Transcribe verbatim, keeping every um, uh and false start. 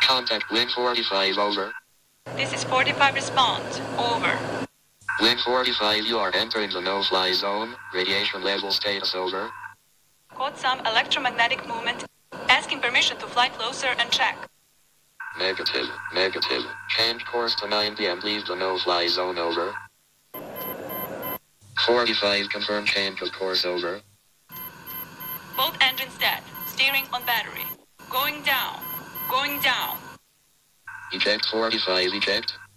Contact Wing forty-five, over. This is forty-five response, over. Wing forty-five, you are entering the no-fly zone. Radiation level status, over. Caught some electromagnetic movement. Asking permission to fly closer and check. Negative, negative. Change course to nine p m. Leave the no-fly zone, over. forty-five, confirm change of course, over. Both engines dead. Steering on battery. Going down. Going down. Eject forty-five, eject.